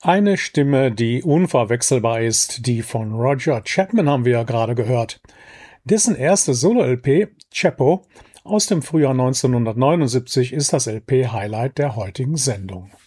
Eine Stimme, die unverwechselbar ist, die von Roger Chapman haben wir ja gerade gehört. Dessen erste Solo-LP, Chapo, aus dem Frühjahr 1979 ist das LP-Highlight der heutigen Sendung.